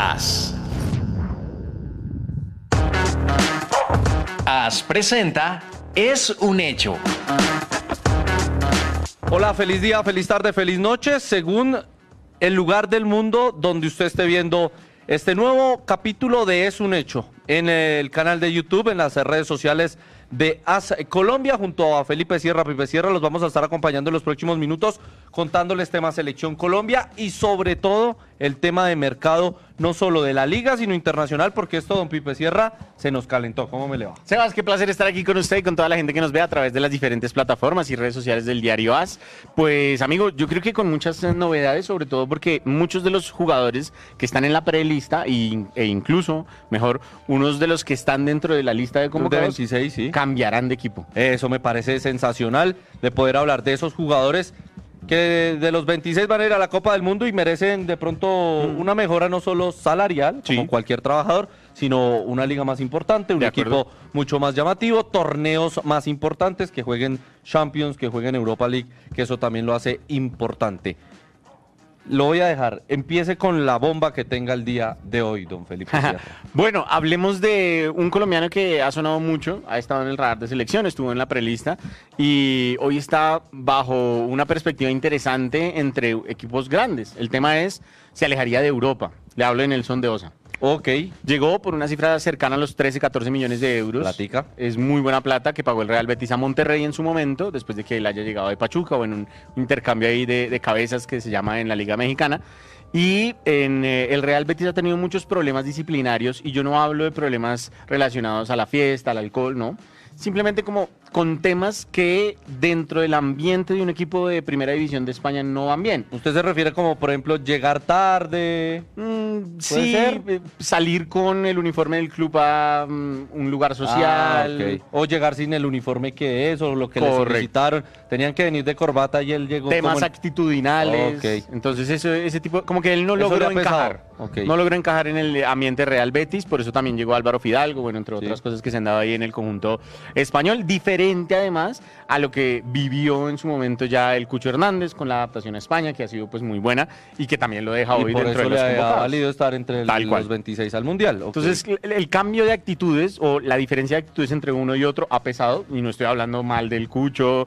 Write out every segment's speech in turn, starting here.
AS presenta Es un Hecho. Hola, feliz día, feliz tarde, feliz noche, según el lugar del mundo donde usted esté viendo este nuevo capítulo de Es un Hecho, en el canal de YouTube, en las redes sociales de AS Colombia, junto a Felipe Sierra, Pipe Sierra. Los vamos a estar acompañando en los próximos minutos, contándoles temas Selección Colombia y sobre todo el tema de mercado, no solo de la liga, sino internacional, porque esto, don Pipe Sierra, se nos calentó. ¿Cómo me le va? Sebas, qué placer estar aquí con usted y con toda la gente que nos ve a través de las diferentes plataformas y redes sociales del diario AS. Pues, amigo, yo creo que con muchas novedades, sobre todo porque muchos de los jugadores que están en la prelista e incluso, mejor, unos de los que están dentro de la lista de convocados, de 26, sí, cambiarán de equipo. Eso me parece sensacional, de poder hablar de esos jugadores que de los 26 van a ir a la Copa del Mundo y merecen de pronto una mejora no solo salarial, como cualquier trabajador, sino una liga más importante, un equipo mucho más llamativo, torneos más importantes, que jueguen Champions, que jueguen Europa League, que eso también lo hace importante. Lo voy a dejar. Empiece con la bomba que tenga el día de hoy, don Felipe Sierra. Bueno, hablemos de un colombiano que ha sonado mucho, ha estado en el radar de selección, estuvo en la prelista y hoy está bajo una perspectiva interesante entre equipos grandes. El tema es, se alejaría de Europa. Le hablo de Nelson de Osa. Ok. Llegó por una cifra cercana a los 13, 14 millones de euros. Platica. Es muy buena plata que pagó el Real Betis a Monterrey en su momento, después de que él haya llegado de Pachuca o en un intercambio ahí de cabezas que se llama en la Liga Mexicana. Y en el Real Betis ha tenido muchos problemas disciplinarios, y yo no hablo de problemas relacionados a la fiesta, al alcohol, no. Simplemente como con temas que dentro del ambiente de un equipo de primera división de España no van bien. ¿Usted se refiere como, por ejemplo, llegar tarde? Sí, salir con el uniforme del club a un lugar social. Okay. O llegar sin el uniforme que es, o lo que le solicitaron. Tenían que venir de corbata y él llegó temas como actitudinales. Okay. Entonces ese tipo, como que él no logró encajar. Okay. No logró encajar en el ambiente Real Betis, por eso también llegó Álvaro Fidalgo, bueno, entre otras cosas que se han dado ahí en el conjunto español. Diferente además a lo que vivió en su momento ya el Cucho Hernández con la adaptación a España, que ha sido pues muy buena y que también lo deja hoy dentro de los convocados. Ha valido estar entre los 26 al Mundial. Okay. Entonces el cambio de actitudes o la diferencia de actitudes entre uno y otro ha pesado, y no estoy hablando mal del Cucho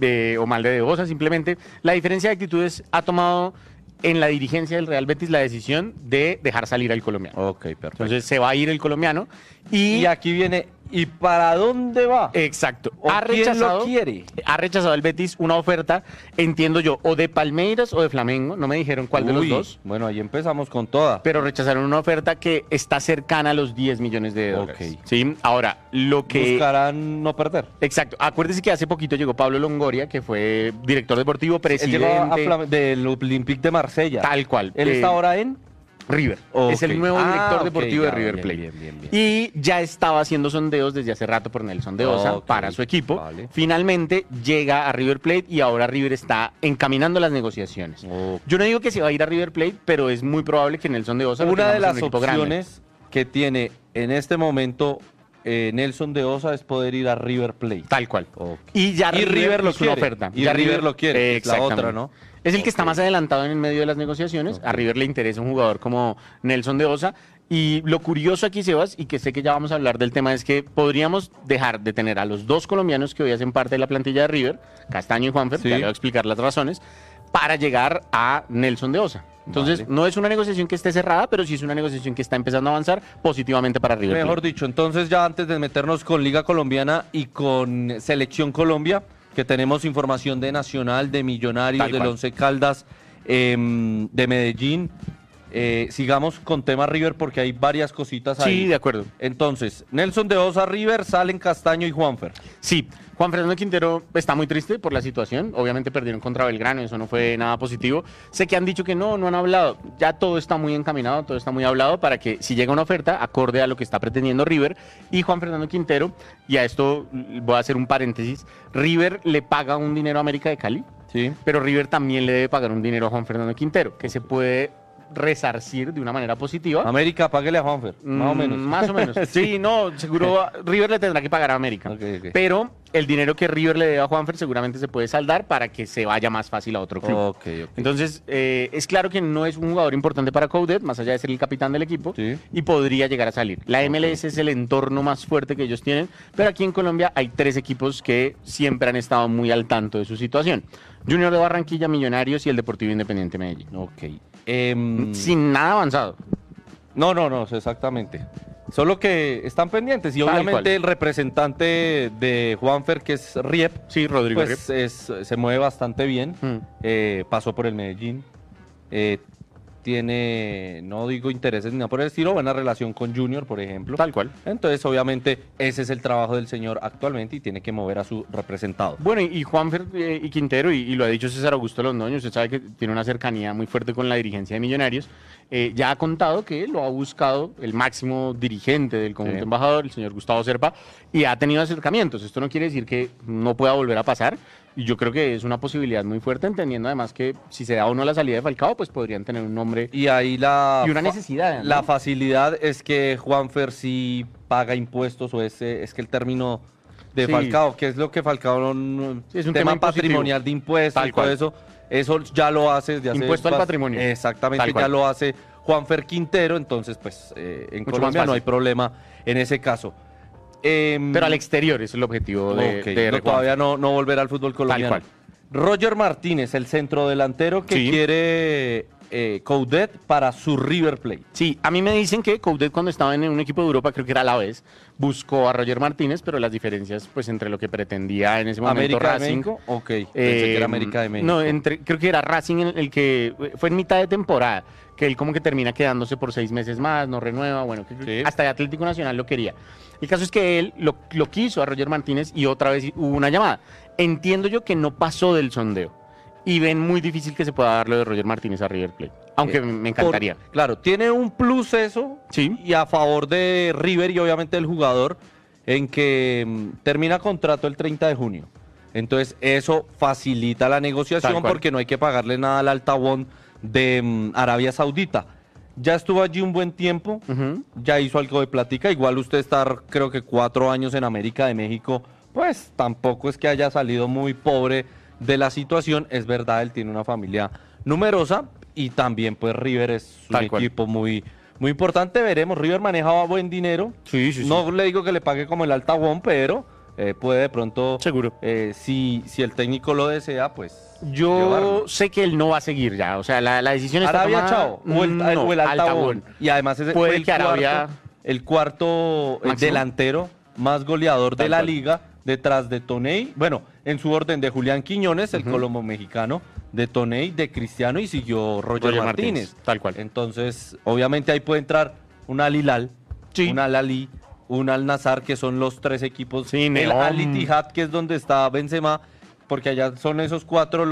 o mal de Osa, simplemente la diferencia de actitudes ha tomado en la dirigencia del Real Betis la decisión de dejar salir al colombiano. Ok, perfecto. Entonces se va a ir el colombiano y aquí viene, ¿y para dónde va? Exacto. ¿Quién lo quiere? Ha rechazado el Betis una oferta, entiendo yo, o de Palmeiras o de Flamengo, no me dijeron cuál de los dos. Bueno, ahí empezamos con toda. Pero rechazaron una oferta que está cercana a los 10 millones de dólares. Ok. ¿Sí? Ahora, lo que... buscarán no perder. Exacto. Acuérdese que hace poquito llegó Pablo Longoria, que fue director deportivo, presidente... Él llegó del Olympique de Marsella. Tal cual. Él está ahora en... River. Okay. Es el nuevo director deportivo de River Plate. Bien. Y ya estaba haciendo sondeos desde hace rato por Nelson de Osa para su equipo. Vale. Finalmente llega a River Plate y ahora River está encaminando las negociaciones. Yo no digo que se va a ir a River Plate, pero es muy probable que Nelson de Osa... Una de las opciones que tiene en este momento Nelson de Osa es poder ir a River Plate. Tal cual. Y River lo quiere. Oferta. Y River lo quiere. Es la otra, ¿no? Es el que está más adelantado en el medio de las negociaciones. A River le interesa un jugador como Nelson de Osa. Y lo curioso aquí, Sebas, y que sé que ya vamos a hablar del tema, es que podríamos dejar de tener a los dos colombianos que hoy hacen parte de la plantilla de River, Castaño y Juanfer, ya le voy a explicar las razones, para llegar a Nelson de Osa. Entonces, no es una negociación que esté cerrada, pero sí es una negociación que está empezando a avanzar positivamente para River Plate. Mejor dicho, entonces ya antes de meternos con Liga Colombiana y con Selección Colombia, que tenemos información de Nacional, de Millonarios, del Once Caldas, de Medellín, sigamos con tema River porque hay varias cositas ahí. Sí, de acuerdo. Entonces, Nelson de Osa, River, salen Castaño y Juanfer. Sí, Juan Fernando Quintero está muy triste por la situación. Obviamente perdieron contra Belgrano, eso no fue nada positivo. Sé que han dicho que no han hablado. Ya todo está muy encaminado, todo está muy hablado para que si llega una oferta acorde a lo que está pretendiendo River y Juan Fernando Quintero, y a esto voy a hacer un paréntesis, River le paga un dinero a América de Cali, sí, pero River también le debe pagar un dinero a Juan Fernando Quintero, que se puede resarcir de una manera positiva. América, páguele a Juanfer, más o menos. Más o menos. Sí, no, seguro River le tendrá que pagar a América. Ok. Pero el dinero que River le debe a Juanfer seguramente se puede saldar para que se vaya más fácil a otro club. Ok. Entonces, es claro que no es un jugador importante para Coudet, más allá de ser el capitán del equipo, Sí. y podría llegar a salir. La MLS es el entorno más fuerte que ellos tienen, pero aquí en Colombia hay 3 equipos que siempre han estado muy al tanto de su situación. Junior de Barranquilla, Millonarios y el Deportivo Independiente Medellín. Ok. Sin nada avanzado. No, exactamente. Solo que están pendientes y Tal obviamente cual. el representante de Juanfer, que es Riep, Sí, Rodrigo pues se mueve bastante bien. Pasó por el Medellín. Tiene, no digo intereses ni nada por el estilo, buena relación con Junior, por ejemplo. Tal cual. Entonces, obviamente, ese es el trabajo del señor actualmente y tiene que mover a su representado. Bueno, y Juanfer y Quintero, y lo ha dicho César Augusto Londoño, usted sabe que tiene una cercanía muy fuerte con la dirigencia de Millonarios, ya ha contado que lo ha buscado el máximo dirigente del conjunto Sí. embajador, el señor Gustavo Serpa, y ha tenido acercamientos. Esto no quiere decir que no pueda volver a pasar, y yo creo que es una posibilidad muy fuerte, entendiendo además que si se da o no la salida de Falcao, pues podrían tener un nombre Y ahí la... y una necesidad. ¿no? La facilidad es que Juanfer sí paga impuestos o es que el término de Sí. Falcao, que es lo que Falcao no, Sí, es un tema tema impositivo. patrimonial de impuestos Tal y todo cual. eso ya lo hace desde hace Impuesto al patrimonio. Exactamente, Tal cual. ya lo hace Juanfer Quintero, entonces pues en Mucho Colombia más no hay fácil. problema en ese caso. Pero al exterior es el objetivo de, Ok, de no, Juanfer. todavía no volver al fútbol colombiano. cual. Roger Martínez, el centrodelantero que Sí. quiere Coudet para su River Plate. Sí, a mí me dicen que Coudet cuando estaba en un equipo de Europa, creo que era la vez, buscó a Roger Martínez, pero las diferencias pues entre lo que pretendía en ese momento ¿América de Racing. México? Ok, pensé que era América de México. No, creo que era Racing el que fue en mitad de temporada, que él como que termina quedándose por 6 meses más, no renueva, bueno, que Sí. hasta el Atlético Nacional lo quería. El caso es que él lo quiso a Roger Martínez y otra vez hubo una llamada. Entiendo yo que no pasó del sondeo y ven muy difícil que se pueda dar lo de Roger Martínez a River Plate, aunque me encantaría. Claro, tiene un plus eso Sí. y a favor de River y obviamente del jugador en que termina contrato el 30 de junio. Entonces eso facilita la Tal negociación cual. porque no hay que pagarle nada al Altabón de Arabia Saudita. Ya estuvo allí un buen tiempo, Ujú. ya hizo algo de plática. Igual usted estar creo que 4 años en América de México, pues tampoco es que haya salido muy pobre de la situación. Es verdad, él tiene una familia numerosa y también pues River es un Tal cual. equipo muy importante. Veremos, River manejaba buen dinero. Sí, sí, sí. No le digo que le pague como el Altagón, pero puede de pronto, Seguro. si el técnico lo desea, pues Yo llevarlo. sé que él no va a seguir ya, o sea, la decisión está Arabia, tomada. chao, o el, No, o el Altagón. Altagón. Y además ese Puede fue el que Arabia- el cuarto ¿Máximo? delantero más goleador de Tal la cual. liga, detrás de Toney, bueno, en su orden de Julián Quiñones, el colombo mexicano, de Toney, de Cristiano y siguió Roger Martínez. Tal cual. Entonces, obviamente ahí puede entrar un Al Hilal, Sí. un Al Ahly, un Al Nassr, que son los 3 equipos. Sí, el Neom. Al Ittihad, que es donde está Benzema, porque allá son esos 4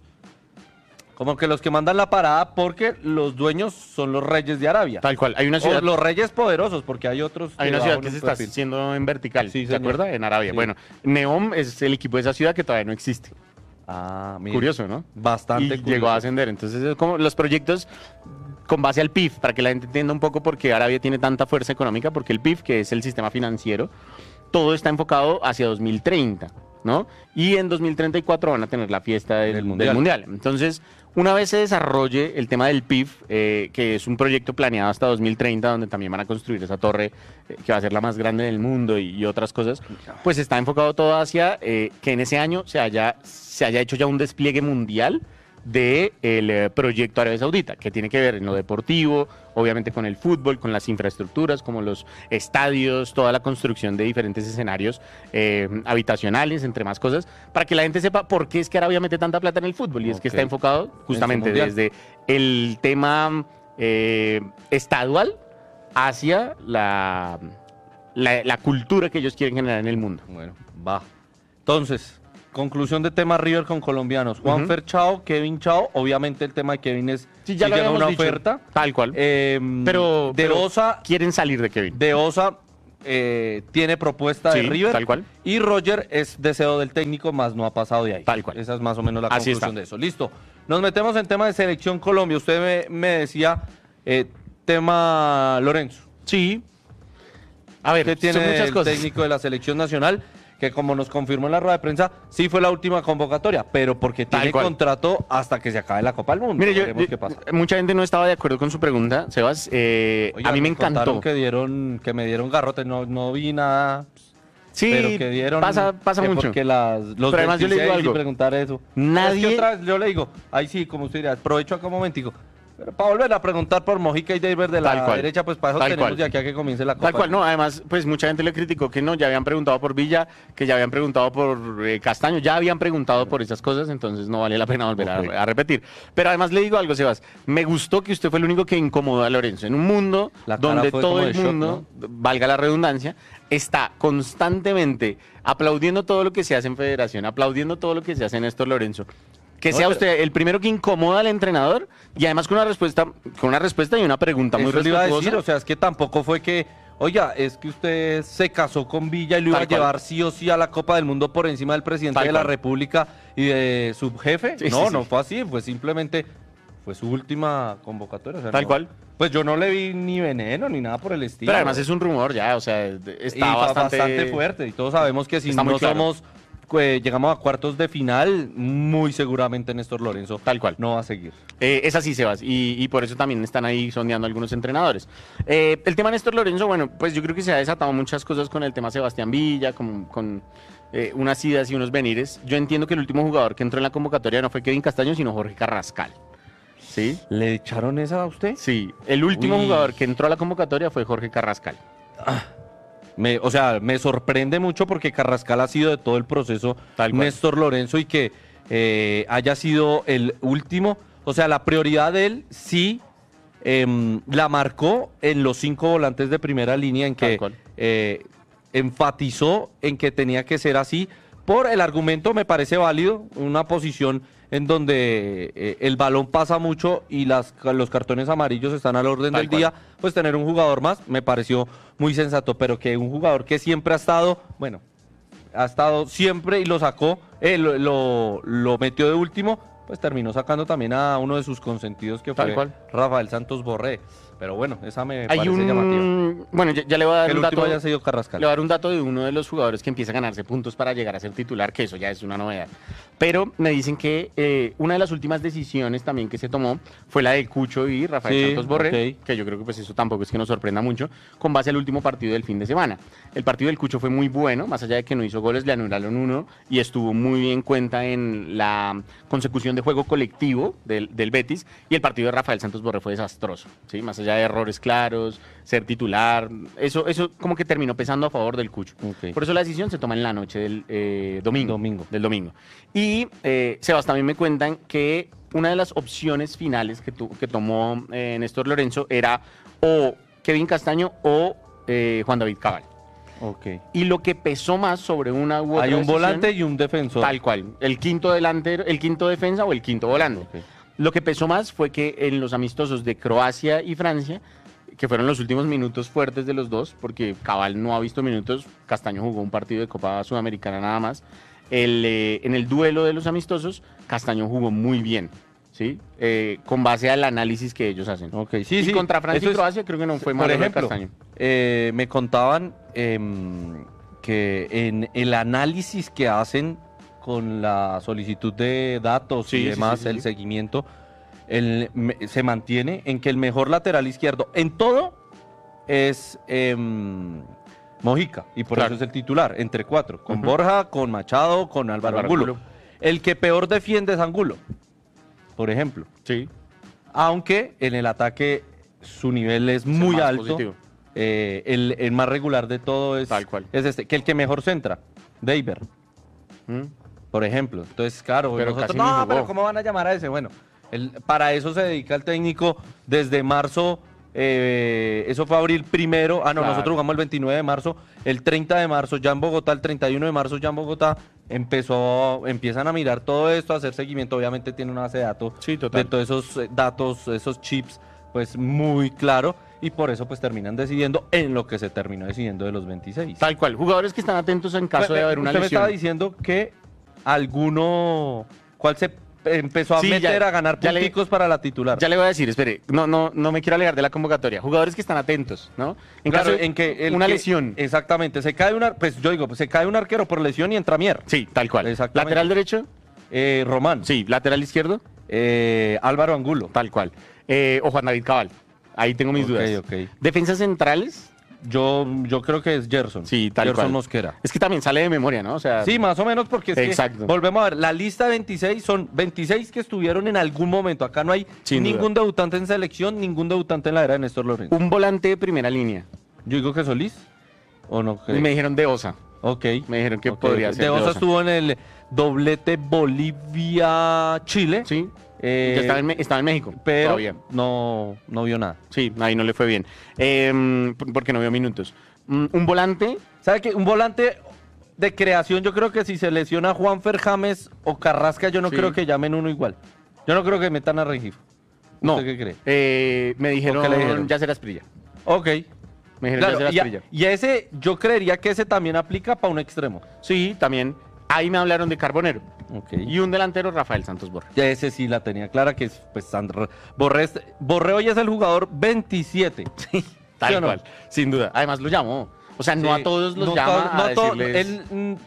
como que los que mandan la parada, porque los dueños son los reyes de Arabia. Tal cual. Hay una O ciudad, los reyes poderosos, porque hay otros. hay una ciudad bajan que un se está perfil. haciendo en vertical, Sí, ¿se señor. acuerda? En Arabia. Sí. Bueno, Neom es el equipo de esa ciudad que todavía no existe. Ah, mira. Curioso, ¿no? Bastante Y curioso. llegó a ascender. Entonces, es como los proyectos con base al PIF, para que la gente entienda un poco por qué Arabia tiene tanta fuerza económica, porque el PIF, que es el sistema financiero, todo está enfocado hacia 2030, ¿no? Y en 2034 van a tener la fiesta del Del Mundial. Mundial. Entonces, una vez se desarrolle el tema del PIF, que es un proyecto planeado hasta 2030, donde también van a construir esa torre que va a ser la más grande del mundo y otras cosas, pues está enfocado todo hacia que en ese año se haya hecho ya un despliegue mundial del proyecto Arabia Saudita, que tiene que ver en lo deportivo, obviamente con el fútbol, con las infraestructuras, como los estadios, toda la construcción de diferentes escenarios habitacionales, entre más cosas, para que la gente sepa por qué es que Arabia mete tanta plata en el fútbol. Y es que Ok. está enfocado justamente mundial. desde el tema estadual hacia la cultura que ellos quieren generar en el mundo. Bueno, va. Entonces, conclusión de tema River con colombianos. Juanfer Chao, Kevin Chao. Obviamente el tema de Kevin es Sí, ya si lo llega habíamos una dicho. oferta. Tal cual. Pero pero Osa, quieren salir de Kevin. de Osa, tiene propuesta de Sí, River. tal cual. Y Roger es deseo del técnico, más no ha pasado de ahí. Tal cual. Esa es más o menos la Así conclusión está. de eso. Listo. Nos metemos en tema de Selección Colombia. Usted me decía, tema Lorenzo. Sí. A ver, ¿Qué tiene son muchas el cosas. técnico de la Selección Nacional? Que como nos confirmó en la rueda de prensa, sí fue la última convocatoria, pero porque Tal tiene cual. contrato hasta que se acabe la Copa del Mundo. Mire, Veremos qué pasa. mucha gente no estaba de acuerdo con su pregunta, Sebas. Oiga, A mí me contaron encantó. que me dieron garrote, no vi nada. Sí, Pero que dieron pasa que mucho. porque los Pero además yo le digo 26 y algo. preguntar eso. Nadie- Es que otra vez yo le digo, ahí sí, como usted dirá, aprovecho acá un momentico. Pero para volver a preguntar por Mojica y David de la Tal cual. derecha, pues para eso Tal tenemos cual. de aquí a que comience la Copa. Tal cual, no, además, pues mucha gente le criticó que no, ya habían preguntado por Villa, que ya habían preguntado por Castaño, ya habían preguntado por esas cosas, entonces no vale la pena volver Ok. a repetir. Pero además le digo algo, Sebas, me gustó que usted fue el único que incomodó a Lorenzo. En un mundo La cara donde fue todo como el de shock, mundo, valga la redundancia, está constantemente aplaudiendo todo lo que se hace en Federación, aplaudiendo todo lo que se hace en Néstor Lorenzo. Que No, sea pero- usted el primero que incomoda al entrenador y además con una respuesta y una pregunta muy Eso le iba a respetuosa. decir, o sea, es que tampoco fue que, oiga, es que usted se casó con Villa y lo iba Tal a cual. llevar sí o sí a la Copa del Mundo por encima del presidente Tal de la cual. República y de su jefe. Sí, no, sí, no sí. fue así, fue simplemente, fue su última convocatoria. o sea, Tal no- cual. Pues yo no le vi ni veneno ni nada por el estilo. Pero además es un rumor ya, o sea, Y está fue bastante, fuerte. Y todos sabemos que si está muy no claro. somos, llegamos a cuartos de final, muy seguramente Néstor Lorenzo Tal cual. no va a seguir. Es así, Sebas, y por eso también están ahí sondeando algunos entrenadores. El tema Néstor Lorenzo, bueno, pues yo creo que se ha desatado muchas cosas con el tema Sebastián Villa, con unas idas y unos venires. Yo entiendo que el último jugador que entró en la convocatoria no fue Kevin Castaño, sino Jorge Carrascal. ¿Sí? ¿Le echaron esa a usted? Sí, el último Uy. jugador que entró a la convocatoria fue Jorge Carrascal. Me sorprende mucho porque Carrascal ha sido de todo el proceso Tal cual. Néstor Lorenzo y que haya sido el último. O sea, la prioridad de él sí la marcó en los 5 volantes de primera línea en Tal que cual. enfatizó en que tenía que ser así. Por el argumento me parece válido, una posición en donde el balón pasa mucho y los cartones amarillos están al orden Tal del cual. día, pues tener un jugador más me pareció muy sensato, pero que un jugador que siempre ha estado, bueno, ha estado siempre y lo sacó, lo metió de último, pues terminó sacando también a uno de sus consentidos que Tal fue cual. Rafael Santos Borré. Pero bueno, esa me Hay parece llamativa. Bueno, ya le voy a dar Que el un último dato. haya sido Le Carrascal. voy a dar un dato de uno de los jugadores que empieza a ganarse puntos para llegar a ser titular, que eso ya es una novedad. Pero me dicen que una de las últimas decisiones también que se tomó fue la de Cucho y Rafael Sí, Santos Borré, ok. que yo creo que pues eso tampoco es que nos sorprenda mucho, con base al último partido del fin de semana. El partido del Cucho fue muy bueno, más allá de que no hizo goles, le anularon uno y estuvo muy en cuenta en la consecución de juego colectivo del Betis, y el partido de Rafael Santos Borré fue desastroso, ¿sí? Más allá de errores claros, ser titular, eso como que terminó pesando a favor del Cucho. Ok. Por eso la decisión se toma en la noche del domingo. Domingo. Del domingo. Y Sebas, también me cuentan que una de las opciones finales que tomó Néstor Lorenzo era o Kevin Castaño o Juan David Cabal. Ok. Y lo que pesó más sobre una u otra Hay un decisión, volante y un defensor. tal cual, el quinto delantero, el quinto defensa o el quinto volante. Ok. Lo que pesó más fue que en los amistosos de Croacia y Francia, que fueron los últimos minutos fuertes de los dos, porque Cabal no ha visto minutos, Castaño jugó un partido de Copa Sudamericana nada más. En el duelo de los amistosos, Castaño jugó muy bien, ¿sí? Con base al análisis que ellos hacen. Ok, sí, y sí. contra Francia Eso y es- Croacia creo que no fue Por malo lo de ejemplo, Castaño. me contaban que en el análisis que hacen con la solicitud de datos Sí, y sí, demás, sí, sí, el sí. seguimiento, se mantiene en que el mejor lateral izquierdo en todo es Mojica, y por Claro. eso es el titular, entre 4, con Ujú. Borja, con Machado, con Álvaro Álvaro Angulo. Angulo. El que peor defiende es Angulo, por ejemplo. Sí, Aunque en el ataque su nivel es el muy más alto. positivo. El más regular de todo es, Tal cual. es este, que el que mejor centra, Deiber, ¿Mm? por ejemplo. Entonces, claro, Pero nosotros, casi ni no, jugó. pero ¿cómo van a llamar a ese? Bueno, para eso se dedica el técnico desde marzo. Eso fue abril primero. Claro. Nosotros jugamos el 29 de marzo. El 30 de marzo ya en Bogotá, el 31 de marzo ya en Bogotá, empiezan a mirar todo esto, a hacer seguimiento. Obviamente tiene una base de datos Sí, total. de todos esos datos, esos chips, pues muy claro. y por eso pues terminan decidiendo en lo que se terminó decidiendo de los 26. Tal cual. Jugadores que están atentos en caso de haber una Usted me lesión. estaba diciendo que ¿cuál se empezó a Sí, meter ya- a ganar ya le- punticos para la titular? Ya le voy a decir, espere, no me quiero alejar de la convocatoria. Jugadores que están atentos, ¿no? En Claro, caso de en que una lesión. Exactamente, pues yo digo, pues se cae un arquero por lesión y entra Mier. Sí, tal cual. Exactamente. Lateral derecho, Román. sí. Lateral izquierdo, Álvaro Angulo. tal cual. O Juan David Cabal. Ahí tengo mis Ok, dudas. ok. Defensas centrales, Yo creo que es Gerson. sí, tal Gerson cual. Mosquera. Es que también sale de memoria, ¿no? O sea, Sí, más o menos porque es Exacto. que, volvemos a ver, la lista de 26 son 26 que estuvieron en algún momento. Acá no hay Sin ningún debutante en selección, ningún debutante en la era de Néstor Lorenzo. un volante de primera línea. Yo digo que Solís, ¿o no? Me dijeron de Osa. Ok. Me dijeron que Ok, podría ok. ser De Osa estuvo en el doblete Bolivia-Chile. Sí. Eh, Ya estaba en México. pero Todavía. no vio nada. Sí, ahí no le fue bien. Porque no vio minutos. Un volante, ¿Sabe qué? Un volante de creación, yo creo que si se lesiona Juanfer James o Carrasca, yo no Sí. creo que llamen uno igual. Yo no creo que metan a Rengifo. no. ¿Usted qué cree? Me dijeron, ¿O qué le dijeron? Yacer Asprilla. Ok. Me dijeron Claro, Yacer Asprilla. y ese, yo creería que ese también aplica para un extremo. Sí, también. Ahí me hablaron de Carbonero. Ok. Y un delantero, Rafael Santos Borja. Ya ese sí la tenía clara, que es, pues, Borré hoy es el jugador 27. ¿Sí Tal o no? cual, sin duda. Además lo llamó. O sea, no Sí, a todos los no llama no a decirles...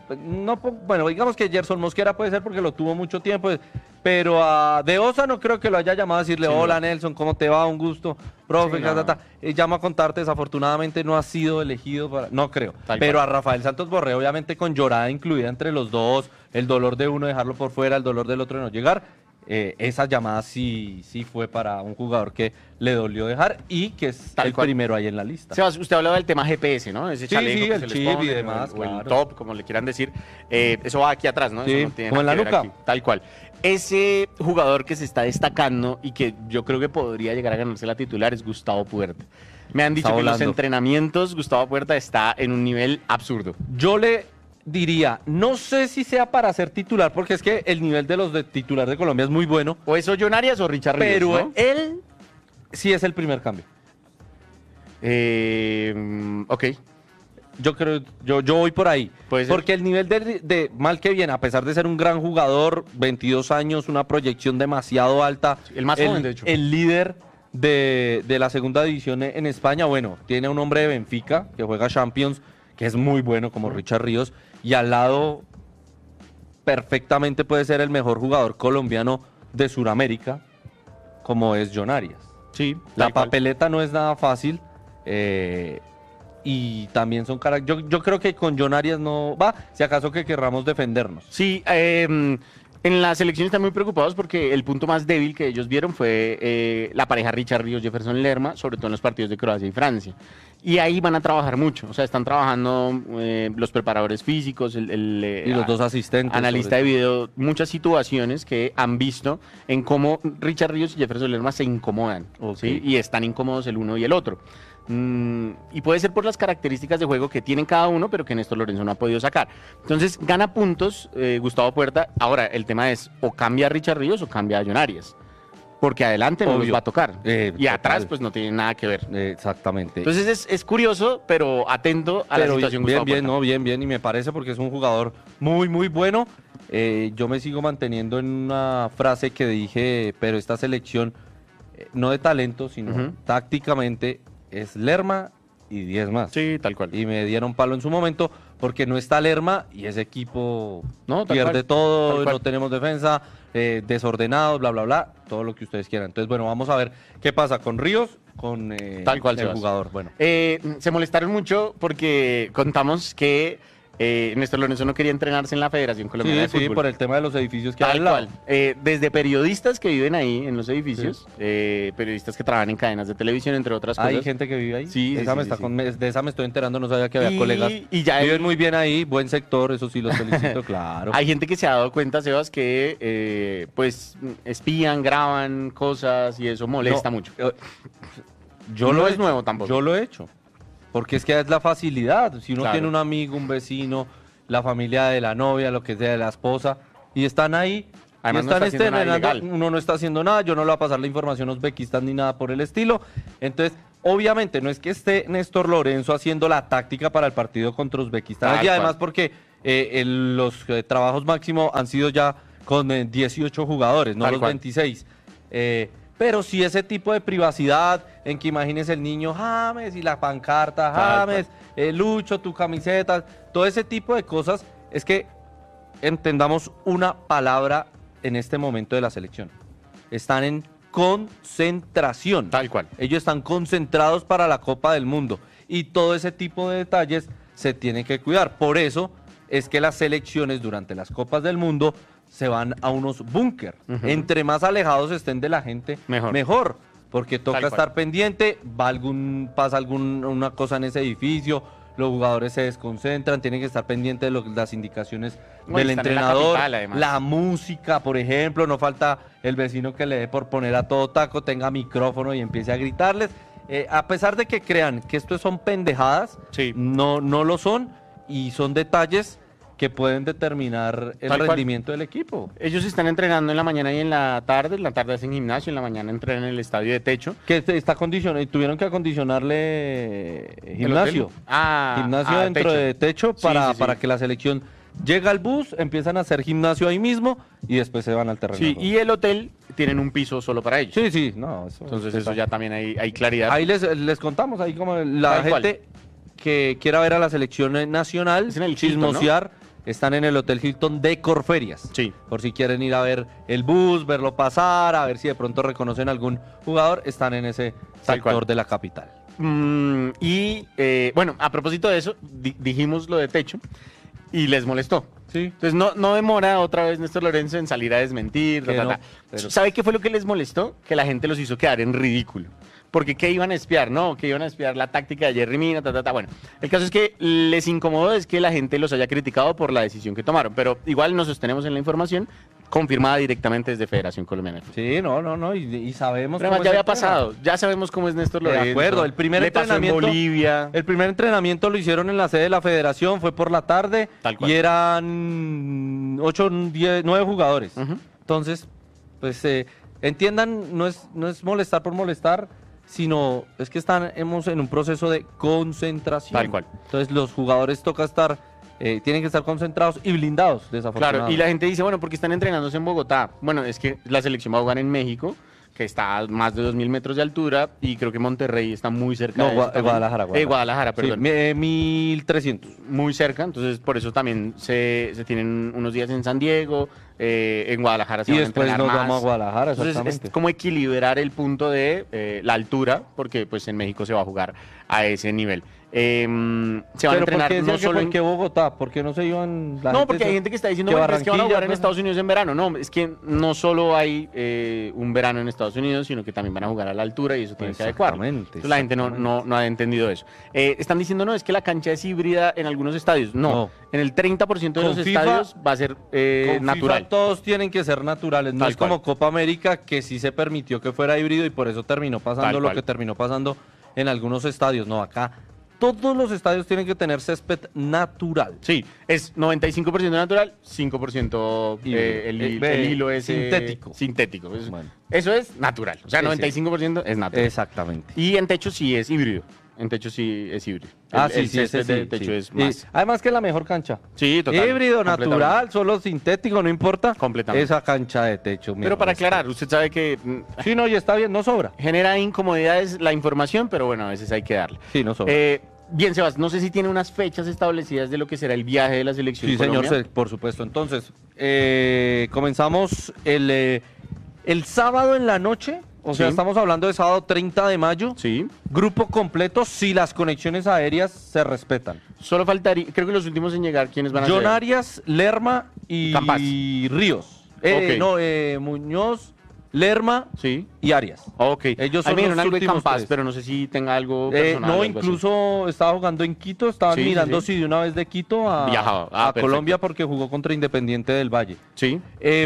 bueno, digamos que Gerson Mosquera puede ser porque lo tuvo mucho tiempo, pero a De Osa no creo que lo haya llamado a decirle, Sí, hola no. Nelson, ¿cómo te va? Un gusto, profe, Sí, ta, no. ta, ta. Llama a contarte, desafortunadamente no ha sido elegido para... No creo, Tal pero cual. a Rafael Santos Borré, obviamente con llorada incluida entre los dos, el dolor de uno dejarlo por fuera, el dolor del otro de no llegar. Esa llamada sí fue para un jugador que le dolió dejar y que es Tal el cual. primero ahí en la lista. Sebas, usted hablaba del tema GPS, ¿no? Ese Sí, chaleco sí, que el se les chip y pone, demás, o el claro. top, como le quieran decir. Eso va aquí atrás, ¿no? Sí, Eso no tiene como nada en que la ver nuca. aquí, tal cual. Ese jugador que se está destacando y que yo creo que podría llegar a ganarse la titular es Gustavo Puerta. Me han dicho Está que en los volando. entrenamientos Gustavo Puerta está en un nivel absurdo. Yo le diría, no sé si sea para ser titular, porque es que el nivel de los de titular de Colombia es muy bueno, O es John Arias o Richard Ríos, pero ¿no? él sí es el primer cambio. Ok. Yo creo, yo voy por ahí. Puede ser. Porque el nivel de mal que viene, a pesar de ser un gran jugador, 22 años, una proyección demasiado alta. el más joven, de hecho. El líder de la segunda división en España, bueno, tiene un hombre de Benfica que juega Champions, que es muy bueno, como Richard Ríos, y al lado perfectamente puede ser el mejor jugador colombiano de Sudamérica, como es John Arias. Sí, La tal cual. papeleta no es nada fácil. Y también son caras. Yo creo que con John Arias no va, si acaso que querramos defendernos. Sí, en la selección están muy preocupados porque el punto más débil que ellos vieron fue la pareja Richard Ríos Jefferson Lerma, sobre todo en los partidos de Croacia y Francia. Y ahí van a trabajar mucho, o sea, están trabajando los preparadores físicos, Y los dos asistentes. analista de sobre video, muchas situaciones que han visto en cómo Richard Ríos y Jefferson Lerma se incomodan, Ok. ¿sí? Y están incómodos el uno y el otro. Y puede ser por las características de juego que tienen cada uno, pero que Néstor Lorenzo no ha podido sacar. Entonces, gana puntos Gustavo Puerta. Ahora, el tema es o cambia a Richard Ríos o cambia a John Arias. Porque adelante no los Obvio. va a tocar. Y Total. atrás, pues no tiene nada que ver. Exactamente. Entonces, es curioso, pero atento a la Pero situación bien, Gustavo bien, Puerta. no, bien, y me parece porque es un jugador muy, muy bueno. Yo me sigo manteniendo en una frase que dije, pero esta selección, no de talento, sino Ujú. tácticamente, es Lerma y 10 más. Sí, tal cual. Y me dieron palo en su momento porque no está Lerma y ese equipo No, tal pierde cual, todo, tal cual. no tenemos defensa, desordenados, bla, bla, bla, todo lo que ustedes quieran. Entonces, bueno, vamos a ver qué pasa con Ríos, con Tal cual, el Sebas. jugador. Bueno, Se molestaron mucho porque contamos que Néstor Lorenzo no quería entrenarse en la Federación Colombiana de sí, Fútbol. por el tema de los edificios que hay Tal al lado. cual. Desde periodistas que viven ahí en los edificios, periodistas que trabajan en cadenas de televisión, entre otras cosas. Hay gente que vive ahí. Sí, esa sí, me sí, está sí. de esa me estoy enterando, no sabía que había colegas. Y ya Viven hay- muy bien ahí, buen sector, eso sí los felicito, claro. Hay gente que se ha dado cuenta, Sebas, que pues espían, graban cosas y eso molesta No, mucho. Yo No lo es he- nuevo tampoco. Yo lo he hecho. Porque es que es la facilidad. Si uno Claro. tiene un amigo, un vecino, la familia de la novia, lo que sea, de la esposa, y están ahí, Además, y no están está haciendo nada estrenando, ilegal. uno no está haciendo nada, yo no le voy a pasar la información a Uzbekistán ni nada por el estilo. Entonces, obviamente no es que esté Néstor Lorenzo haciendo la táctica para el partido contra Uzbekistán, y además porque los trabajos máximo han sido ya con 18 jugadores, no los 26. Pero sí ese tipo de privacidad en que imagines el niño James y la pancarta James, Lucho, tu camiseta, todo ese tipo de cosas, es que entendamos una palabra en este momento de la selección. Están en concentración. Tal cual. Ellos están concentrados para la Copa del Mundo y todo ese tipo de detalles se tienen que cuidar. Por eso es que las selecciones durante las Copas del Mundo se van a unos búnker. Entre más alejados estén de la gente, mejor. Porque toca estar pendiente, pasa alguna cosa en ese edificio, los jugadores se desconcentran, tienen que estar pendientes de las indicaciones del entrenador, la música, por ejemplo, no falta el vecino que le dé por poner a todo taco, tenga micrófono y empiece a gritarles. A pesar de que crean que esto son pendejadas, no lo son, y son detalles que pueden determinar el rendimiento del equipo. Ellos están entrenando en la mañana y en la tarde hacen gimnasio, en la mañana entrenan en el estadio de techo. Que está condicionado, tuvieron que acondicionarle gimnasio. Gimnasio dentro de techo para que la selección llega al bus, empiezan a hacer gimnasio ahí mismo y después se van al terreno. Sí, y el hotel tienen un piso solo para ellos. Sí, no. Entonces eso ya también hay claridad. Ahí les contamos, ahí como la gente que quiera ver a la selección nacional, es en el chismosear, Hilton, ¿no? Están en el Hotel Hilton de Corferias. Sí. Por si quieren ir a ver el bus, verlo pasar, a ver si de pronto reconocen algún jugador, están en ese sector de la capital. Bueno, a propósito de eso, dijimos lo de techo y les molestó. Sí. Entonces no demora otra vez Néstor Lorenzo en salir a desmentir. Pero... ¿Sabe qué fue lo que les molestó? Que la gente los hizo quedar en ridículo. Porque ¿qué iban a espiar? No, que iban a espiar la táctica de Jerry Mina, Bueno, el caso es que les incomodó es que la gente los haya criticado por la decisión que tomaron, pero igual nos sostenemos en la información confirmada directamente desde Federación Colombiana de Fútbol. Sí, no, y sabemos pero cómo ya había pasado, ya sabemos cómo es Néstor Lorenzo. De acuerdo, el primer entrenamiento en Bolivia. El primer entrenamiento lo hicieron en la sede de la Federación, fue por la tarde, y eran 8, 10, 9 jugadores. Entonces, pues entiendan, no es molestar por molestar, sino es que estamos en un proceso de concentración. Tal cual. Entonces los jugadores tienen que estar concentrados y blindados, desafortunadamente. Claro, y la gente dice, bueno, porque están entrenándose en Bogotá. Bueno, es que la selección va a jugar en México, que está a más de 2.000 metros de altura, y creo que Monterrey está muy cerca. No, Guadalajara, perdón. Sí, 1.300. Muy cerca, entonces por eso también se tienen unos días en San Diego, en Guadalajara se van a entrenar más. Y después nos vamos a Guadalajara, exactamente. Entonces es como equilibrar el punto de la altura, porque pues en México se va a jugar a ese nivel. Se van a entrenar no solo ¿por qué Bogotá? ¿Por qué no se iban? No, porque hay gente que está diciendo es que van a jugar en Estados Unidos en verano. No, es que no solo hay un verano en Estados Unidos, sino que también van a jugar a la altura y eso tiene que adecuar. Entonces la gente no ha entendido eso. Están diciendo, no, es que la cancha es híbrida en algunos estadios. No. En el 30% de los estadios va a ser natural. FIFA todos tienen que ser naturales. No es como Copa América, que sí se permitió que fuera híbrido y por eso terminó pasando lo que terminó pasando en algunos estadios. No, acá todos los estadios tienen que tener césped natural. Sí, es 95% natural, 5% el hilo es sintético. Eso es natural. O sea, 95% es natural. Exactamente. Y en techo sí es híbrido. En techo sí es híbrido. El césped de techo es más. Además que es la mejor cancha. Sí, total. Híbrido, natural, solo sintético, no importa. Completamente. Esa cancha de techo. Pero para aclarar, usted sabe que... Sí, no, y está bien, no sobra. Genera incomodidades la información, pero bueno, a veces hay que darle. Sí, no sobra. Bien, Sebas, no sé si tiene unas fechas establecidas de lo que será el viaje de la selección. Sí, Colombia. Señor, por supuesto. Entonces, comenzamos el sábado en la noche. O sea, estamos hablando de sábado 30 de mayo. Sí. Grupo completo si las conexiones aéreas se respetan. Solo faltaría, creo que los últimos en llegar, ¿quiénes van a ser? John Arias, Lerma y Campas. Ríos. Muñoz, Lerma y Arias. Ok. Ellos son los últimos Campas, tres. pero no sé si tenga algo personal. No, incluso estaba jugando en Quito, estaban mirando si de una vez de Quito a Colombia porque jugó contra Independiente del Valle. Sí.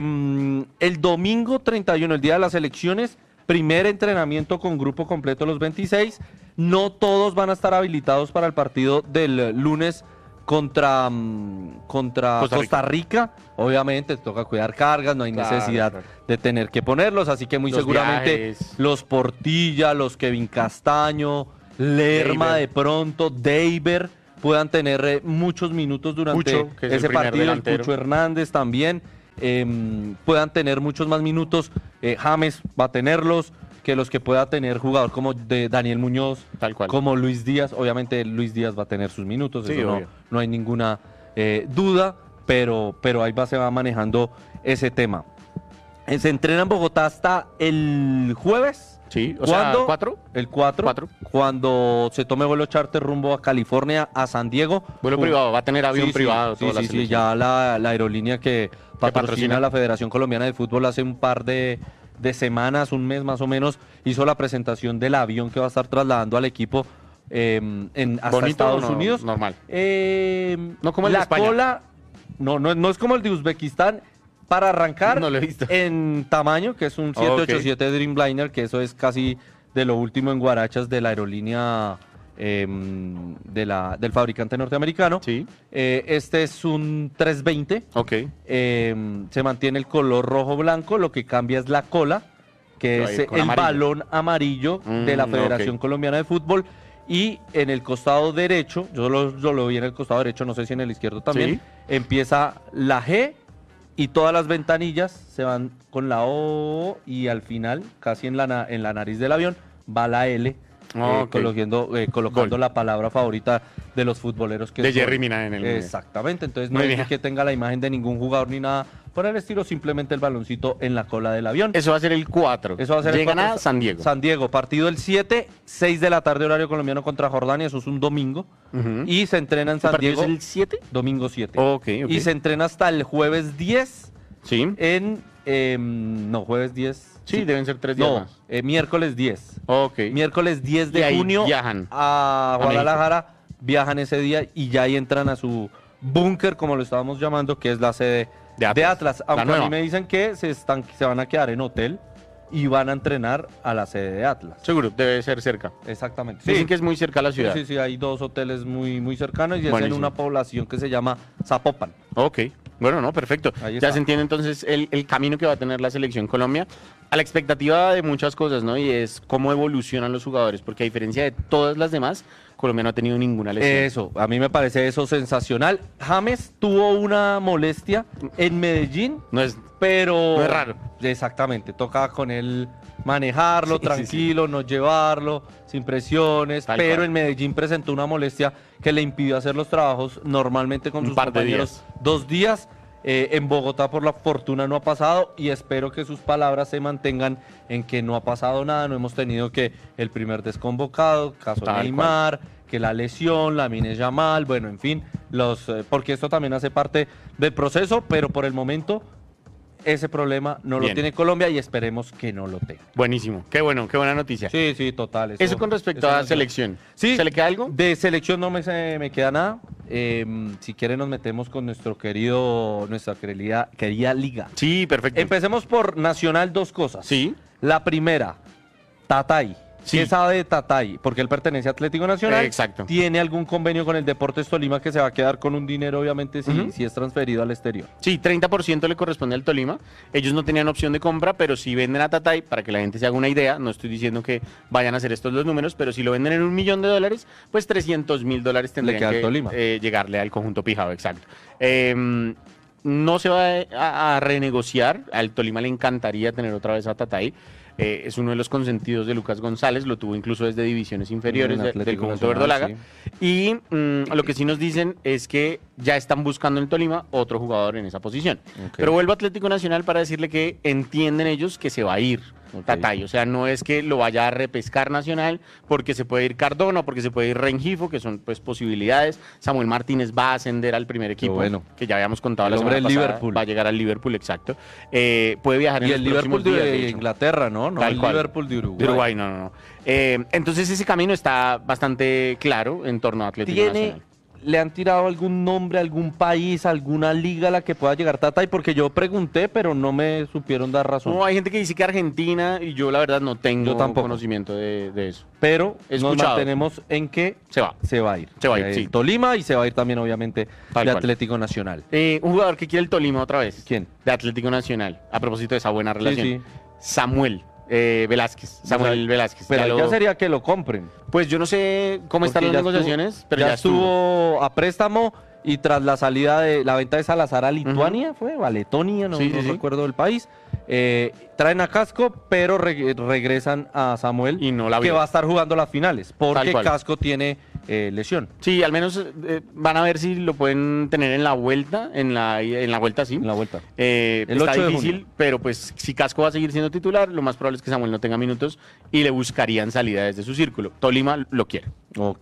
El domingo 31, el día de las elecciones, primer entrenamiento con grupo completo los 26. No todos van a estar habilitados para el partido del lunes contra Costa Rica. Obviamente toca cuidar cargas, no hay necesidad de tener que ponerlos, así que muy seguramente viajes. los Portilla, los Kevin Castaño, Lerma de pronto, Deiber puedan tener muchos minutos durante Cucho, que es el ese primer partido, delantero. el Cucho Hernández también, puedan tener muchos más minutos, James va a tenerlos, que los que pueda tener jugador como de Daniel Muñoz, Tal cual. como Luis Díaz. Obviamente Luis Díaz va a tener sus minutos, Sí, eso obvio. no hay ninguna duda, pero ahí se va manejando ese tema. Se entrena en Bogotá hasta el jueves. Sí, o sea, ¿Cuándo? ¿4? El 4, cuando se tome vuelo charter rumbo a California, a San Diego. Vuelo privado, va a tener avión privado. Sí, toda la sí, selección. ya la aerolínea que patrocina patrocina la Federación Colombiana de Fútbol hace un par de semanas, un mes más o menos, hizo la presentación del avión que va a estar trasladando al equipo hasta ¿Bonito Estados o no? Unidos. Normal. No como el de la España. cola, no es como el de Uzbekistán. Para arrancar, No lo he visto. en tamaño, que es un 787 Dreamliner, que eso es casi de lo último en guarachas de la aerolínea del fabricante norteamericano. Sí. Este es un 320. Ok. Se mantiene el color rojo-blanco, lo que cambia es la cola, que Va a es ir con el amarillo. balón amarillo de la Federación ok. Colombiana de Fútbol. Y en el costado derecho, yo lo vi en el costado derecho, no sé si en el izquierdo también, Sí. empieza la G y todas las ventanillas se van con la O y al final, casi en la nariz del avión, va la L, Ok. colocando Gol. la palabra favorita de los futboleros. Que De son. Jerry Mina en el Mundial. Exactamente, entonces no Muy es bien. que tenga la imagen de ningún jugador ni nada por el estilo, simplemente el baloncito en la cola del avión. Eso va a ser el 4. Eso va a ser el Llegan 4. a San Diego. San Diego, partido el 7, 6 de la tarde horario colombiano contra Jordania, eso es un domingo. Ujú. Y se entrena en ¿El San partido Diego es el 7? domingo 7. Ok. Y se entrena hasta el jueves 10 Sí. jueves 10. Sí, deben ser 3 días No, más. miércoles 10. Ok. Miércoles 10 Y de ahí junio viajan a a Guadalajara, viajan ese día y ya ahí entran a su búnker, como lo estábamos llamando, que es la sede De de Atlas. Atlas. La Aunque a nueva. mí me dicen que se van a quedar en hotel y van a entrenar a la sede de Atlas. Seguro, debe ser cerca. Exactamente. Dicen que es muy cerca a la ciudad. Sí, hay dos hoteles muy cercanos y es en Buenísimo. una población que se llama Zapopan. Ok, bueno, no, perfecto. Ahí Ya está. se entiende entonces el camino que va a tener la selección Colombia a la expectativa de muchas cosas, ¿no? Y es cómo evolucionan los jugadores, porque a diferencia de todas las demás, Colombia no ha tenido ninguna lesión. Eso, a mí me parece eso sensacional. James tuvo una molestia en Medellín, No es pero... No es raro. Exactamente, toca con él manejarlo, Sí, tranquilo, no llevarlo, sin presiones, Tal pero cual. en Medellín presentó una molestia que le impidió hacer los trabajos normalmente con Un sus par de compañeros. días. 2 días. En Bogotá por la fortuna no ha pasado y espero que sus palabras se mantengan en que no ha pasado nada, no hemos tenido que el primer desconvocado, caso Tal Neymar, que la lesión, la Lamine Yamal, bueno, en fin, porque esto también hace parte del proceso, pero por el momento ese problema no Bien. lo tiene Colombia y esperemos que no lo tenga. buenísimo. Qué bueno, qué buena noticia. Sí, total. Eso con respecto eso a nos- selección. Sí. ¿Se le queda algo? De selección no se me queda nada. Si quieren nos metemos con nuestra querida liga. Sí, perfecto. Empecemos por Nacional, dos cosas. Sí. La primera, Tatay. Sí. ¿Qué sabe de Tatay? Porque él pertenece a Atlético Nacional. Exacto. ¿Tiene algún convenio con el Deportes Tolima que se va a quedar con un dinero, obviamente, si es transferido al exterior? Sí, 30% le corresponde al Tolima. Ellos no tenían opción de compra, pero si venden a Tatay, para que la gente se haga una idea, no estoy diciendo que vayan a hacer estos los números, pero si lo venden en $1 millón, pues $300.000 tendrían queda al que Tolima. llegarle al conjunto Pijao, exacto. No se va a renegociar, al Tolima le encantaría tener otra vez a Tatay. Es uno de los consentidos de Lucas González, lo tuvo incluso desde divisiones inferiores En del Atlético conjunto Nacional, verdolaga. Y lo que sí nos dicen es que ya están buscando en el Tolima otro jugador en esa posición. Ok. Pero vuelvo a Atlético Nacional para decirle que entienden ellos que se va a ir Ok. Tatay. O sea, no es que lo vaya a repescar Nacional porque se puede ir Cardona, porque se puede ir Rengifo, que son pues posibilidades. Samuel Martínez va a ascender al primer equipo, bueno. que ya habíamos contado El la hombre semana del pasada. Liverpool. Va a llegar al Liverpool, exacto. Puede viajar en Y los el Liverpool próximos días, de de hecho. Inglaterra, ¿no? No Tal el cual. Liverpool de Uruguay. De Uruguay, no. Entonces ese camino está bastante claro en torno a Atlético Tiene Nacional. ¿le han tirado algún nombre, algún país, alguna liga a la que pueda llegar Tata? Y porque yo pregunté, pero no me supieron dar razón. No, hay gente que dice que Argentina y yo la verdad no tengo Yo tampoco. conocimiento de eso. Pero He nos escuchado. mantenemos en que Se va. se va a ir. Se va a ir, sí. Tolima y se va a ir también, obviamente, Tal de cual. Atlético Nacional. Un jugador que quiere el Tolima otra vez. ¿Quién? De Atlético Nacional. A propósito de esa buena relación. sí. Samuel Velázquez. Samuel Velázquez. Pero Ya ya lo- sería que lo compren. Pues yo no sé cómo están Porque las ya negociaciones, pero ya ya estuvo. estuvo a préstamo y tras la salida de la venta de Salazar a Lituania, fue a Letonia, no, Sí, no sí, sí. recuerdo el país. Traen a Casco, pero regresan a Samuel, Y no la que vio. va a estar jugando las finales, porque Tal cual. Casco tiene lesión. Sí, al menos van a ver si lo pueden tener en la vuelta, en la vuelta sí. En la vuelta. El El está 8 de difícil, junio. pero pues si Casco va a seguir siendo titular, lo más probable es que Samuel no tenga minutos y le buscarían salida desde su círculo. Tolima lo quiere. Ok.